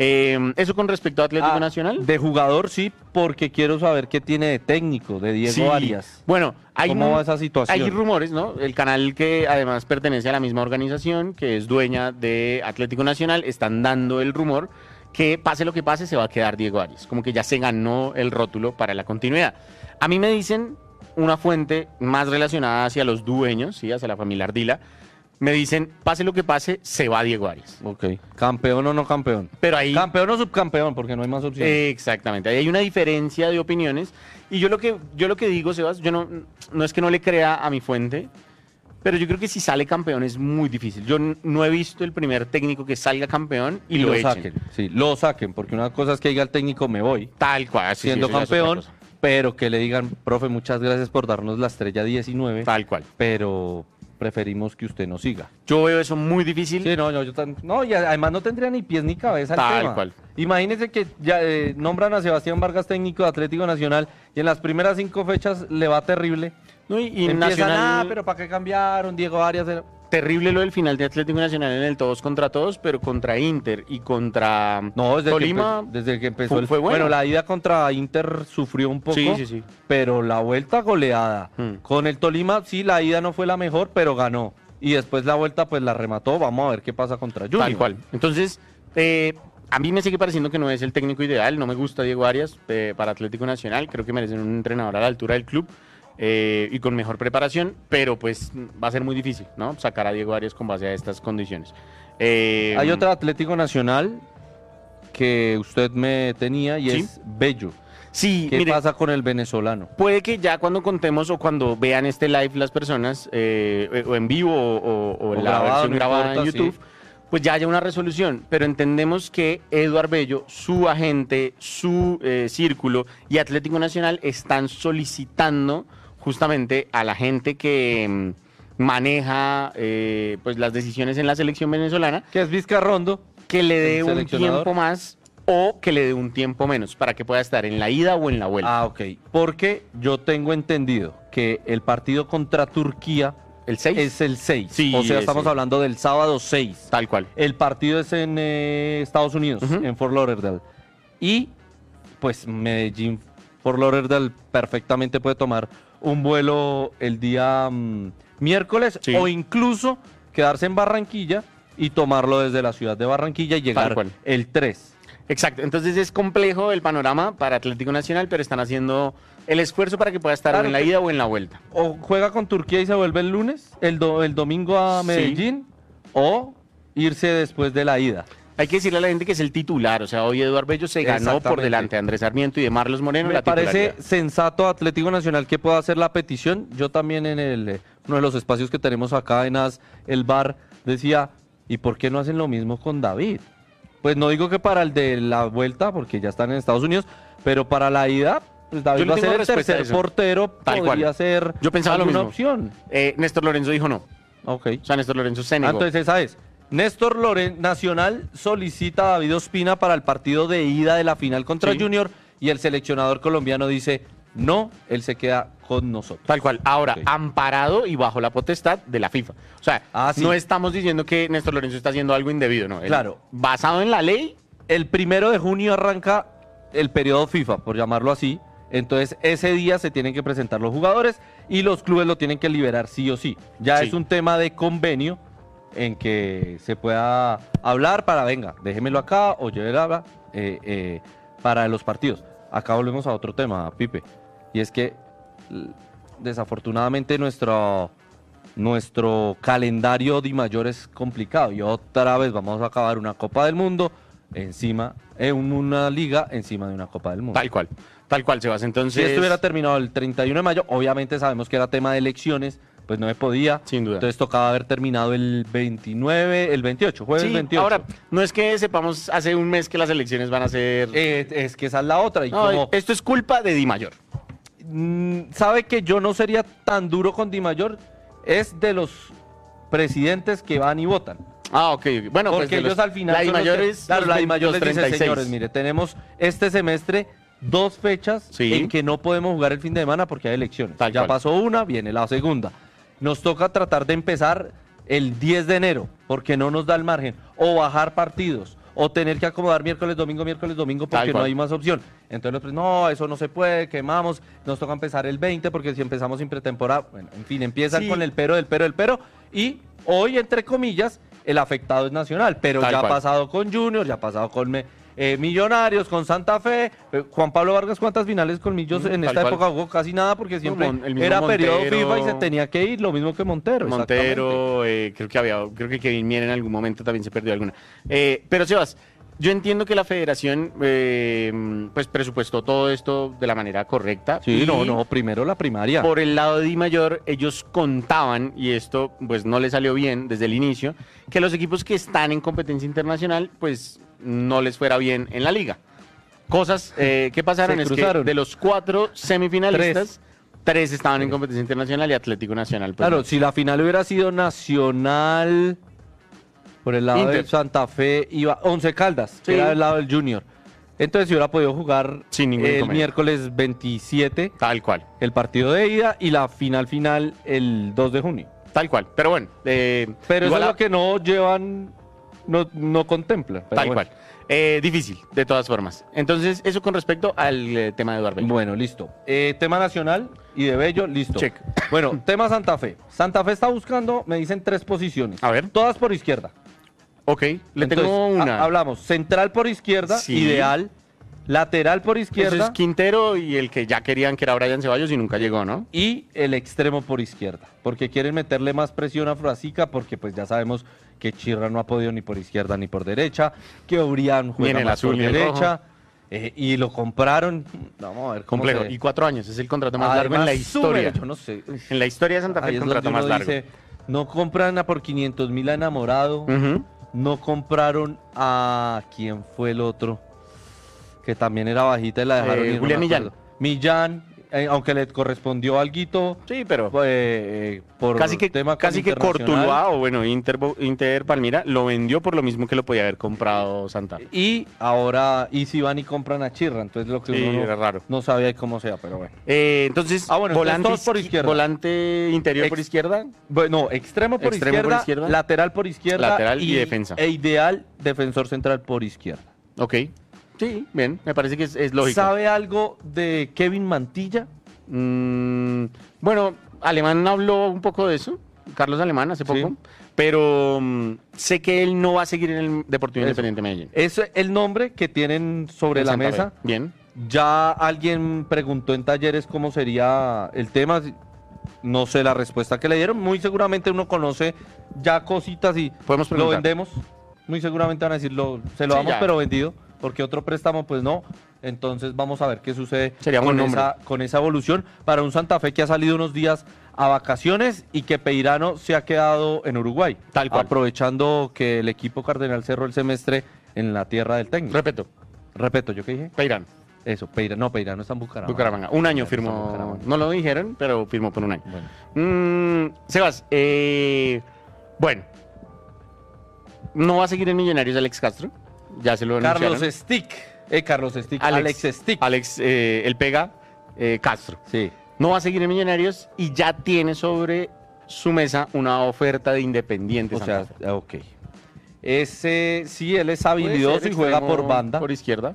Eso con respecto a Atlético Ah, Nacional. De jugador sí, porque quiero saber qué tiene de técnico, de Diego Sí. Arias. Bueno, ¿Cómo va esa situación? Hay rumores, ¿no? El canal que además pertenece a la misma organización, que es dueña de Atlético Nacional, están dando el rumor que pase lo que pase, se va a quedar Diego Arias. Como que ya se ganó el rótulo para la continuidad. A mí me dicen una fuente más relacionada hacia los dueños, ¿sí? Hacia la familia Ardila. Me dicen, pase lo que pase, se va Diego Arias. Ok. ¿Campeón o no campeón? Pero ahí... Campeón o subcampeón, porque no hay más opciones. Exactamente, ahí hay una diferencia de opiniones y yo lo que digo, Sebas, yo no es que no le crea a mi fuente, pero yo creo que si sale campeón es muy difícil. Yo no he visto el primer técnico que salga campeón y lo echen. saquen. Sí, lo saquen, porque una cosa es que diga el técnico me voy, Tal cual, sí, siendo sí, eso ya es otra campeón, cosa. pero que le digan, profe, muchas gracias por darnos la estrella 19, Tal cual. pero preferimos que usted no siga. Yo veo eso muy difícil. Sí, no, y además no tendría ni pies ni cabeza el Tal tema. cual. Imagínense que ya nombran a Sebastián Vargas técnico de Atlético Nacional y en las primeras 5 fechas le va terrible. ¿No? Y Empiezan, Nacional, pero ¿para qué cambiaron? Diego Arias. terrible lo del final de Atlético Nacional en el todos contra todos, pero contra Inter y contra No, Tolima. desde que empezó fue bueno. la ida contra Inter sufrió un poco. Sí. Pero la vuelta goleada. Mm. Con el Tolima, sí, la ida no fue la mejor, pero ganó. Y después la vuelta, pues la remató. Vamos a ver qué pasa contra Junior. Tal cual. Entonces, a mí me sigue pareciendo que no es el técnico ideal. No me gusta Diego Arias para Atlético Nacional. Creo que merecen un entrenador a la altura del club y con mejor preparación. Pero pues va a ser muy difícil, ¿no? Sacar a Diego Arias con base a estas condiciones. Hay otro Atlético Nacional que usted me tenía y ¿Sí? es Bello. Sí, ¿Qué mire, pasa con el venezolano? puede que ya cuando contemos o cuando vean este live las personas, o en vivo o en O la grabado, versión no grabada importa, en YouTube, sí. pues ya haya una resolución. Pero entendemos que Eduard Bello, su agente, su círculo y Atlético Nacional están solicitando justamente a la gente que maneja pues las decisiones en la selección venezolana Que es Vizcarrondo. que le dé ¿El un seleccionador? tiempo más o que le dé un tiempo menos para que pueda estar en la ida o en la vuelta. Ah, ok. Porque yo tengo entendido que el partido contra Turquía ¿El 6? es el 6. Sí, o sea, ese. estamos hablando del sábado 6. Tal cual. El partido es en Estados Unidos, Ujú. en Fort Lauderdale. Y pues Medellín, Fort Lauderdale perfectamente puede tomar un vuelo el día miércoles Sí. o incluso quedarse en Barranquilla y tomarlo desde la ciudad de Barranquilla y llegar cual. el 3. Exacto, entonces es complejo el panorama para Atlético Nacional, pero están haciendo el esfuerzo para que pueda estar Claro en la que- ida o en la vuelta. O juega con Turquía y se vuelve el lunes, el domingo a Sí. Medellín, o irse después de la ida. Hay que decirle a la gente que es el titular, o sea, hoy Eduard Bello se ganó por Exactamente. delante de Andrés Sarmiento y de Marlos Moreno Me la parece titularidad. sensato Atlético Nacional que pueda hacer la petición. Yo también en uno de los espacios que tenemos acá en el bar decía, ¿y por qué no hacen lo mismo con David? Pues no digo que para el de la vuelta, porque ya están en Estados Unidos, pero para la ida, pues David Yo le va a tengo ser el respuesta a tercer eso. portero, Tal podría cual. ser Yo pensaba lo alguna mismo. opción. Néstor Lorenzo dijo no, Ok. o sea, Néstor Lorenzo se negó. Entonces esa es. Néstor Nacional solicita a David Ospina para el partido de ida de la final contra Sí. Junior y el seleccionador colombiano dice, no, él se queda con nosotros. Tal cual. Ahora, Ok. amparado y bajo la potestad de la FIFA. O sea, Sí. no estamos diciendo que Néstor Lorenzo está haciendo algo indebido, no. Él, Claro. basado en la ley, El 1 de junio arranca el periodo FIFA, por llamarlo así. Entonces ese día se tienen que presentar los jugadores y los clubes lo tienen que liberar sí o sí. Ya Sí. es un tema de convenio en que se pueda hablar para, venga, déjemelo acá o llévelo acá, para los partidos. Acá volvemos a otro tema, Pipe, y es que desafortunadamente nuestro calendario Di Mayor es complicado y otra vez vamos a acabar una Copa del Mundo encima, una liga encima de una Copa del Mundo. Tal cual, Sebas. Entonces, Si esto hubiera terminado el 31 de mayo, obviamente sabemos que era tema de elecciones, pues no se podía. Sin duda. Entonces tocaba haber terminado el 29, el 28, jueves sí, 28. ahora, no es que sepamos hace un mes que las elecciones van a ser... Es que esa es la otra. Y No, como, esto es culpa de Di Mayor. sabe que yo no sería tan duro con Di Mayor, es de los presidentes que van y votan. Ah, ok. Bueno, Porque pues ellos al final la Di son los Mayor que- es claro, los la Di Mayor les dice, 36. señores, mire, tenemos este semestre 2 fechas Sí. en que no podemos jugar el fin de semana porque hay elecciones. Tal Ya cual. pasó una, viene la segunda. Nos toca tratar de empezar el 10 de enero porque no nos da el margen. O bajar partidos. O tener que acomodar miércoles, domingo Tal porque no cual. hay más opción. Entonces, pues, no, eso no se puede, quemamos. Nos toca empezar el 20 porque si empezamos sin pretemporada, bueno, en fin, empiezan Sí. con el pero. Y hoy, entre comillas, el afectado es Nacional. Pero Tal ya cual. ha pasado con Junior, ya ha pasado con Millonarios, con Santa Fe. Juan Pablo Vargas, ¿cuántas finales con Millos en Tal esta cual. época jugó? Casi nada porque siempre el mismo era periodo Montero. FIFA y se tenía que ir, lo mismo que Montero. Montero, creo que Kevin Mier en algún momento también se perdió alguna. Pero Sebas, yo entiendo que la federación pues presupuestó todo esto de la manera correcta. Sí, y no, primero la primaria. por el lado de Di Mayor, ellos contaban, y esto pues no le salió bien desde el inicio, que los equipos que están en competencia internacional pues no les fuera bien en la liga. Cosas que pasaron Se es que cruzaron. de los 4 semifinalistas, 3 estaban en competencia internacional y Atlético Nacional. Pues, Claro, no. si la final hubiera sido Nacional, por el lado Inter. de Santa Fe, iba Once Caldas, que Sí. era del lado del Junior. Entonces, si hubiera podido jugar Sin ningún el inconveniente. miércoles 27, Tal cual. el partido de ida, y la final el 2 de junio. Tal cual. Pero bueno. Pero eso igual es a- lo que no llevan, no contemplan. Pero Tal bueno. cual. Difícil, de todas formas. Entonces, eso con respecto al tema de Eduardo Bello. Bueno, listo. Tema nacional y de Bello, listo. Check. Bueno, tema Santa Fe. Santa Fe está buscando, me dicen, 3 posiciones. A ver. Todas por izquierda. Ok, le Entonces, tengo una. hablamos, central por izquierda, Sí. ideal. Lateral por Eso izquierda es Quintero y el que ya querían que era Brian Ceballos y nunca llegó, ¿no? y el extremo por izquierda. Porque quieren meterle más presión a Frasica porque pues ya sabemos que Chirra no ha podido ni por izquierda ni por derecha, que Obrián Ni juega en el más azul por ni el derecha. Y lo compraron. Vamos a ver cómo Complejo. se- Y 4 años, es el contrato más largo en Además, la historia. sube, yo no sé. En la historia de Santa Fe, Ahí el es contrato donde más uno largo. dice, no compran a por 500.000 a Enamorado. Ujú. No compraron a... ¿Quién fue el otro? Que también era bajita y la dejaron ir, no Julián me Millán. acuerdo. Millán, aunque le correspondió alguito Sí, pero por casi que tema con Cortuluá, Internacional. o bueno, Inter Palmira, lo vendió por lo mismo que lo podía haber comprado Santa Fe. Y ahora, y si van y compran a Chirra, entonces lo que Sí, uno era raro. no sabía cómo sea, pero bueno. Entonces, Bueno, entonces todos por izquierda. volante interior por izquierda. Bueno, extremo por, Extremo por izquierda, izquierda. lateral por izquierda, Lateral y defensa. E ideal, defensor central por izquierda. Ok. Sí, bien, me parece que es lógico. ¿Sabe algo de Kevin Mantilla? Bueno, Alemán habló un poco de eso, Carlos Alemán hace poco, Sí. pero sé que él no va a seguir en el Deportivo Eso. Independiente de Medellín. Es el nombre que tienen sobre En la Santa Fe. mesa. Bien. Ya alguien preguntó en talleres cómo sería el tema. No sé la respuesta que le dieron. Muy seguramente uno conoce ya cositas y Podemos lo preguntar. vendemos. Muy seguramente van a decir, se lo Sí, damos ya. pero vendido. Porque otro préstamo, pues no. Entonces vamos a ver qué sucede Sería buen nombre. con esa evolución para un Santa Fe que ha salido unos días a vacaciones y que Peirano se ha quedado en Uruguay. Tal cual. Aprovechando que el equipo cardenal cerró el semestre en la tierra del técnico. Repeto, ¿yo qué dije? Peirán, Eso, Peirano está en Bucaramanga. Bucaramanga. Un año Peirano está en firmó. Bucaramanga. No lo dijeron, pero firmó por un año. Bueno. Sebas, bueno. No va a seguir en Millonarios Alex Castro. Ya se lo Carlos anunciaron. Stick. Alex Stick. Alex, el pega Castro. Sí. No va a seguir en Millonarios y ya tiene sobre su mesa una oferta de Independiente. O sea, Santa Fe. ok. Ese, sí, él es Puede habilidoso ser y juega extremo por banda. Por izquierda.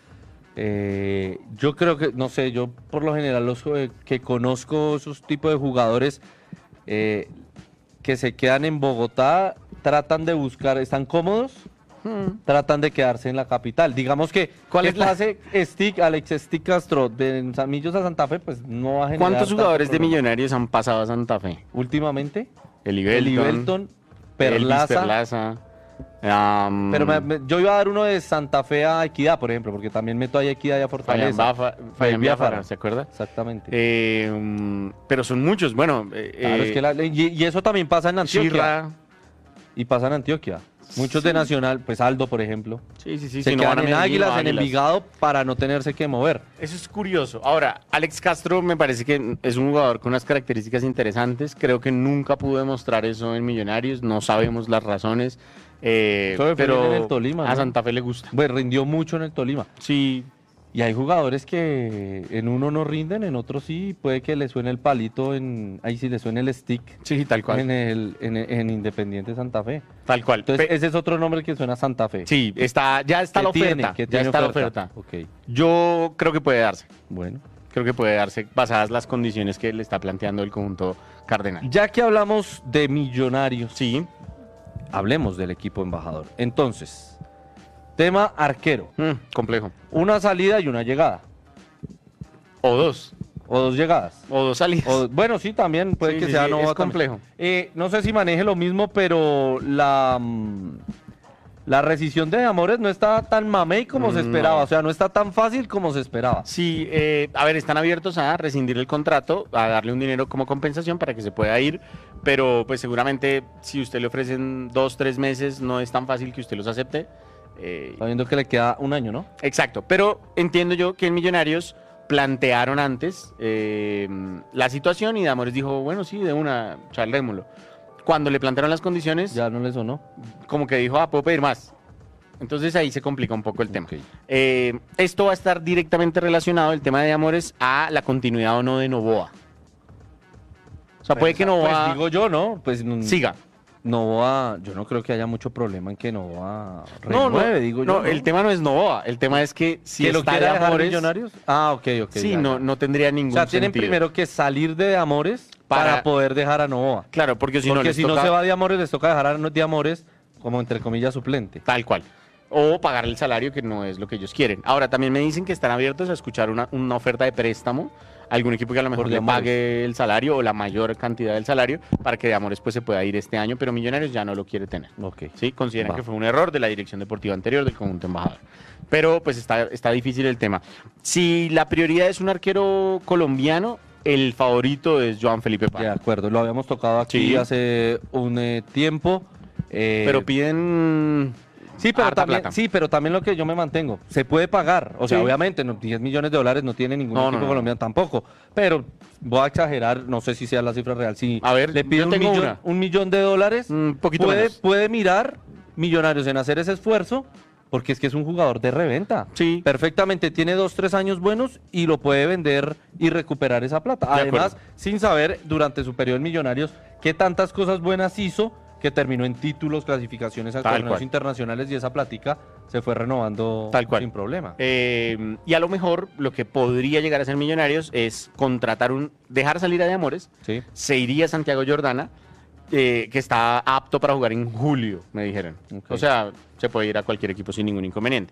Yo creo que, no sé, yo por lo general los que conozco esos tipos de jugadores que se quedan en Bogotá, tratan de buscar, están cómodos tratan de quedarse en la capital. Digamos que ¿Cuál que es la- pase Alex Stick Castro de San Millos a Santa Fe, pues no va a generar ¿Cuántos tanto jugadores de problema. Millonarios han pasado a Santa Fe? Últimamente? Eli Eli Belton, Belton, Elvis Perlaza. Perlaza. Pero yo iba a dar uno de Santa Fe a Equidad, por ejemplo, porque también meto ahí a Equidad y a Fortaleza. Fabián Biafara. Biafara, ¿se acuerda? Exactamente. Pero son muchos. Bueno, Claro, es que y eso también pasa en Antioquia. Shirra. Y pasa en Antioquia. Muchos de Nacional, pues Aldo, por ejemplo, Sí, sí, sí. se si no quedan van a en Medellín, Águilas, o en Envigado, para no tenerse que mover. Eso es curioso. Ahora, Alex Castro me parece que es un jugador con unas características interesantes. Creo que nunca pudo demostrar eso en Millonarios. No sabemos las razones. Solo fue Pero bien en el Tolima, a ¿no? Santa Fe le gusta. Pues rindió mucho en el Tolima. Sí, Y hay jugadores que en uno no rinden, en otro sí, puede que le suene el palito, ahí sí le suene el stick sí, tal cual. en Independiente Santa Fe. Tal cual. Entonces, ese es otro nombre que suena a Santa Fe. Sí, ya está ¿Qué la tiene? oferta. ¿Qué Ya tiene está la oferta. Ok, Yo creo que puede darse. bueno. Creo que puede darse basadas las condiciones que le está planteando el conjunto cardenal. Ya que hablamos de Millonarios, Sí. hablemos del equipo embajador. Entonces, tema arquero. Complejo. Una salida y una llegada. O dos. O dos llegadas. O dos salidas. Bueno, sí, también puede Sí, que sí, sea sí, Nova es complejo. también. No sé si maneje lo mismo, pero la rescisión de Amores no está tan mamey como se esperaba. No. O sea, no está tan fácil como se esperaba. Sí, a ver, están abiertos a rescindir el contrato, a darle un dinero como compensación para que se pueda ir, pero pues seguramente si usted le ofrecen 2-3 meses no es tan fácil que usted los acepte. Sabiendo que le queda un año, ¿no? Exacto, pero entiendo yo que en Millonarios plantearon antes la situación y Amores dijo, bueno, sí, de una, charlémoslo. Cuando le plantearon las condiciones, Ya no le sonó. como que dijo, puedo pedir más. Entonces ahí se complica un poco el tema. Ok. Esto va a estar directamente relacionado, el tema de Amores, a la continuidad o no de Novoa. O sea, puede que Novoa Pues digo yo, ¿no? Pues siga. Novoa, yo no creo que haya mucho problema en que Novoa No, renueve, digo yo. no, el tema no es Novoa, el tema es que si ¿Que lo está quiera de dejar Amores, Millonarios? Ah, ok. sí, ya, no, ya. no tendría ningún O sea, tienen sentido. primero que salir de Amores para Para- poder dejar a Novoa. Claro, porque si no Porque les si no toca se va de Amores, les toca dejar a de Amores como entre comillas suplente. tal cual. O pagar el salario que no es lo que ellos quieren. Ahora, también me dicen que están abiertos a escuchar una oferta de préstamo, algún equipo que a lo mejor Por le De Amores. pague el salario o la mayor cantidad del salario para que de Amores pues se pueda ir este año, pero Millonarios ya no lo quiere tener. Ok. Sí, consideran Va. que fue un error de la dirección deportiva anterior del conjunto embajador. Pero pues está difícil el tema. Si la prioridad es un arquero colombiano, el favorito es Joan Felipe De Parra. acuerdo, lo habíamos tocado aquí Sí. hace un tiempo. Pero piden Sí, pero harta también, plata. sí, pero también lo que yo me mantengo, se puede pagar. O sea, Sí. obviamente, no, $10 millones no tiene ningún No, equipo no. colombiano tampoco. Pero voy a exagerar, no sé si sea la cifra real. Si A ver, le piden yo tengo $1 millón de dólares, Un poquito menos. puede mirar Millonarios en hacer ese esfuerzo, porque es que es un jugador de reventa. Sí. Perfectamente, tiene 2-3 años buenos y lo puede vender y recuperar esa plata. De Además, acuerdo. sin saber durante su periodo en Millonarios qué tantas cosas buenas hizo, que terminó en títulos, clasificaciones a Tal torneos cual. internacionales y esa plática se fue renovando Tal cual. sin problema. Y a lo mejor lo que podría llegar a ser Millonarios es dejar salir a De Amores, Sí. se iría a Santiago Jordana, que está apto para jugar en julio, me dijeron. Ok. O sea, se puede ir a cualquier equipo sin ningún inconveniente.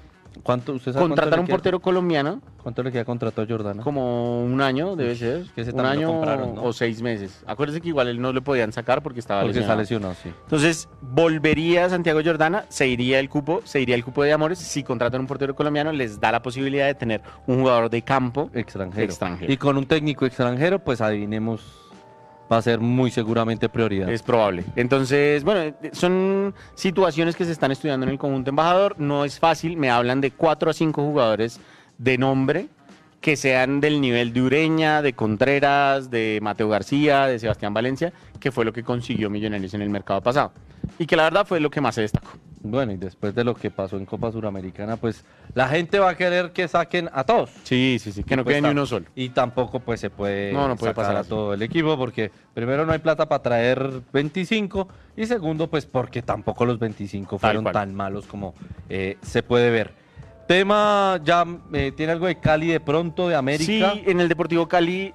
¿Usted sabe Contratar cuánto un le queda- portero colombiano, ¿Cuánto le queda contrato a Jordana? como un año debe ser, que ese un también lo año compraron, ¿no? o 6 meses. Acuérdese que igual él no le podían sacar porque estaba Porque está lesionado. lesionado, sí. Entonces, volvería a Santiago Jordana, se iría el cupo de Amores. Si contratan un portero colombiano, les da la posibilidad de tener un jugador de campo Extranjero. Y con un técnico extranjero, pues adivinemos, va a ser muy seguramente prioridad. Es probable. Entonces, bueno, son situaciones que se están estudiando en el conjunto embajador. No es fácil. Me hablan de 4 a 5 jugadores de nombre que sean del nivel de Ureña, de Contreras, de Mateo García, de Sebastián Valencia, que fue lo que consiguió Millonarios en el mercado pasado. Y que la verdad fue lo que más se destacó. Bueno, y después de lo que pasó en Copa Suramericana, pues la gente va a querer que saquen a todos. Sí, que no Pues, quede ni uno solo. Y tampoco pues se puede, No puede sacar pasar a así. todo el equipo porque primero no hay plata para traer 25 y segundo pues porque tampoco los 25 fueron cual. tan malos como se puede ver. Tema, ya tiene algo de Cali de pronto, de América. Sí, en el Deportivo Cali,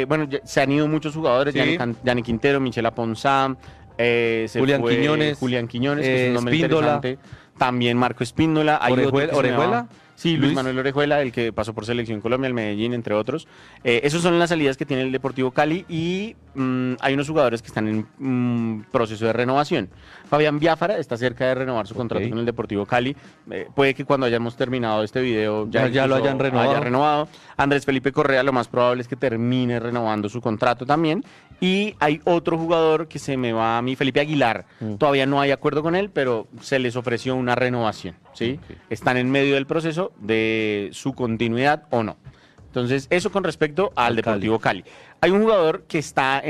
se han ido muchos jugadores, Sí. Yanni Quintero, Michela Ponzá, Julián Quiñones, que es un nombre Espíndola. interesante. también Marco Espíndola. Hay otro que se me va- ¿Orejuela? Sí, Luis Luis. Manuel Orejuela, el que pasó por Selección Colombia, el Medellín, entre otros. Esos son las salidas que tiene el Deportivo Cali y hay unos jugadores que están en proceso de renovación. Fabián Biafara está cerca de renovar su contrato con el Deportivo Cali. Puede que cuando hayamos terminado este video Ya lo incluso hayan renovado. haya renovado. Andrés Felipe Correa, lo más probable es que termine renovando su contrato también. Y hay otro jugador que se me va a mí, Felipe Aguilar. Todavía no hay acuerdo con él, pero se les ofreció una renovación, ¿sí? Están en medio del proceso de su continuidad o no. Entonces, eso con respecto al Deportivo Cali. Hay un jugador que está